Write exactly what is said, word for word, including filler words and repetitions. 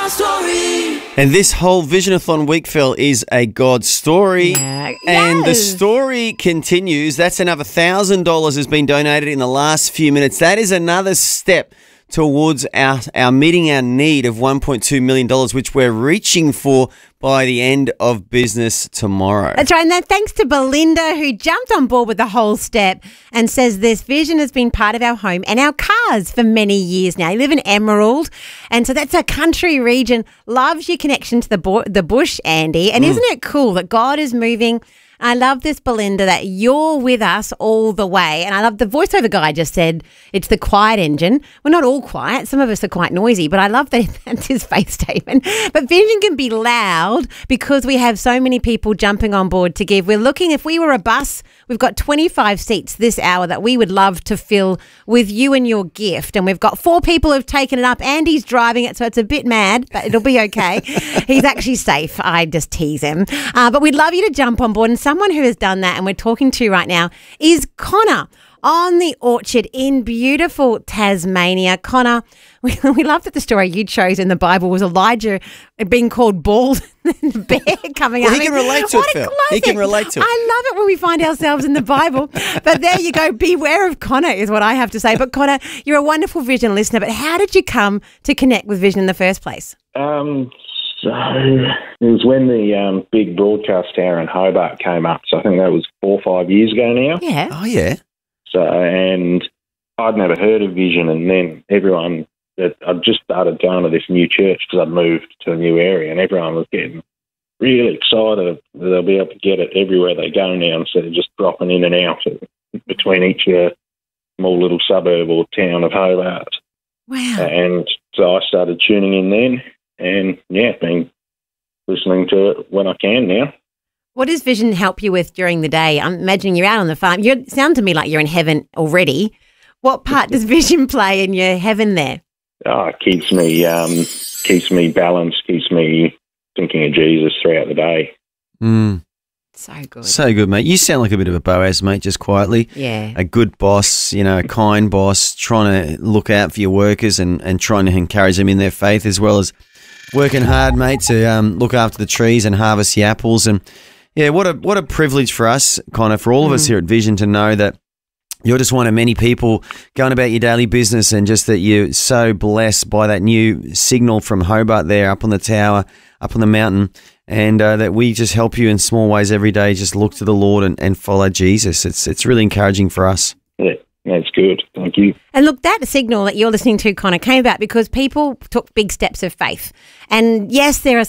story. And this whole Visionathon week, Phil, is a God story. Yeah. And the Yes. story continues. That's another one thousand dollars has been donated in the last few minutes. That is another step towards our, our meeting our need of one point two million dollars, which we're reaching for by the end of business tomorrow. That's right. And that thanks to Belinda, who jumped on board with the whole step and says this vision has been part of our home and our cars for many years now. You live in Emerald, and so that's a country region. Loves your connection to the, bo- the bush, Andy. And mm. isn't it cool that God is moving? I love this, Belinda, that you're with us all the way. And I love the voiceover guy just said it's the quiet engine. We're not all quiet. Some of us are quite noisy, but I love that that's his faith statement. But vision can be loud because we have so many people jumping on board to give. We're looking, if we were a bus, we've got twenty-five seats this hour that we would love to fill with you and your gift. And we've got four people who've taken it up. Andy's driving it, so it's a bit mad, but it'll be okay. He's actually safe. I just tease him. Uh, but we'd love you to jump on board. And someone who has done that and we're talking to right now is Connor on the Orchard in beautiful Tasmania. Connor, we, we love that the story you chose in the Bible was Elijah being called bald and the bear coming well, up. He can relate to what it, a Phil. He can relate to it. I love it when we find ourselves in the Bible. But there you go. Beware of Connor is what I have to say. But Connor, you're a wonderful Vision listener. But how did you come to connect with Vision in the first place? Um... So it was when the um, big broadcast tower in Hobart came up. So I think that was four or five years ago now. Yeah. Oh, yeah. So, and I'd never heard of Vision. And then everyone, that I'd just started going to this new church because I'd moved to a new area, and everyone was getting really excited that they'll be able to get it everywhere they go now instead of just dropping in and out between each uh, small little suburb or town of Hobart. Wow. And so I started tuning in then. And, yeah, been listening to it when I can now. What does Vision help you with during the day? I'm imagining you're out on the farm. You sound to me like you're in heaven already. What part does Vision play in your heaven there? Oh, it keeps me, um, keeps me balanced, keeps me thinking of Jesus throughout the day. Mm. So good. So good, mate. You sound like a bit of a Boaz, mate, just quietly. Yeah. A good boss, you know, a kind boss, trying to look out for your workers and, and trying to encourage them in their faith, as well as working hard, mate, to um, look after the trees and harvest the apples. And, yeah, what a what a privilege for us, Connor, for all of us here at Vision to know that you're just one of many people going about your daily business, and just that you're so blessed by that new signal from Hobart there up on the tower, up on the mountain, and uh, that we just help you in small ways every day. Just look to the Lord and, and follow Jesus. It's, it's really encouraging for us. Yeah. That's good. Thank you. And look, that signal that you're listening to, Connor, came about because people took big steps of faith. And yes, there are